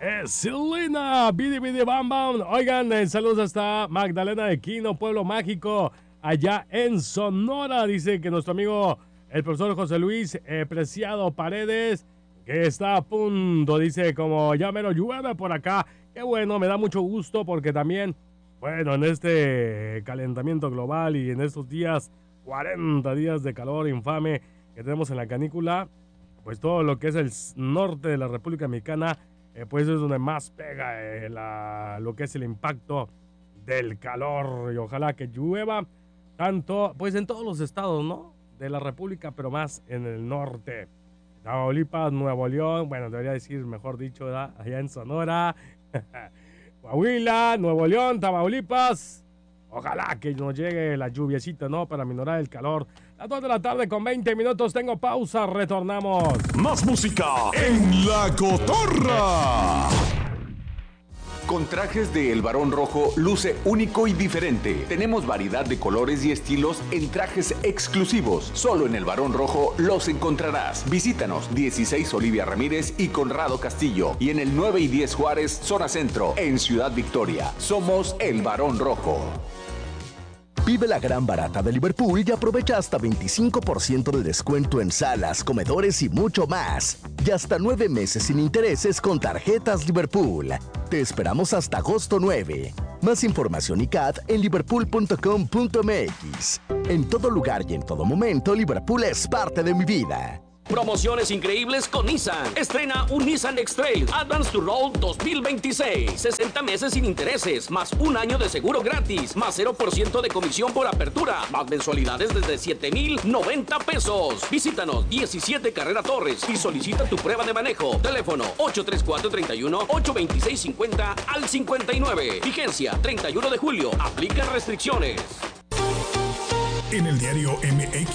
Selena, Bidi Bidi Bam Bam. Oigan, saludos hasta Magdalena de Quino, Pueblo Mágico, allá en Sonora. Dice que nuestro amigo, el profesor José Luis Preciado Paredes, que está a punto, dice, como ya me lo llueve por acá. Qué bueno, me da mucho gusto porque también, bueno, en este calentamiento global y en estos días, 40 días de calor infame que tenemos en la canícula, pues todo lo que es el norte de la República Mexicana, pues es donde más pega lo que es el impacto del calor. Y ojalá que llueva tanto, pues en todos los estados, ¿no? De la República, pero más en el norte. Tamaulipas, Nuevo León, bueno, debería decir, mejor dicho, ¿verdad? Allá en Sonora, Coahuila, Nuevo León, Tamaulipas. Ojalá que nos llegue la lluviecita, ¿no? Para minorar el calor. A 2 de la tarde con 20 minutos. Tengo pausa. Retornamos. Más música en La Cotorra. Con trajes de El Barón Rojo luce único y diferente. Tenemos variedad de colores y estilos en trajes exclusivos. Solo en El Barón Rojo los encontrarás. Visítanos 16 Olivia Ramírez y Conrado Castillo. Y en el 9 y 10 Juárez, zona centro, en Ciudad Victoria. Somos El Barón Rojo. Vive la gran barata de Liverpool y aprovecha hasta 25% de descuento en salas, comedores y mucho más. Y hasta 9 meses sin intereses con tarjetas Liverpool. Te esperamos hasta agosto 9. Más información y CAT en liverpool.com.mx. En todo lugar y en todo momento, Liverpool es parte de mi vida. Promociones increíbles con Nissan. Estrena un Nissan X-Trail Advance to Roll 2026. 60 meses sin intereses, más un año de seguro gratis, más 0% de comisión por apertura, más mensualidades desde 7,090 pesos. Visítanos 17 Carrera Torres y solicita tu prueba de manejo. Teléfono 834-31-826-50 al 59. Vigencia 31 de julio. Aplica restricciones. En el diario MX